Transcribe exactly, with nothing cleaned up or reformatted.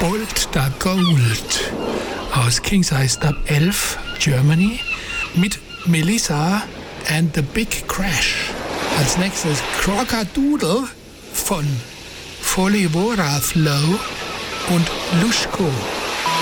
Old Da Gold aus King Size Dub elf, Germany, mit Melissa and the Big Crash. Als nächstes Crockadoodle von Folivora Flow und Lushko.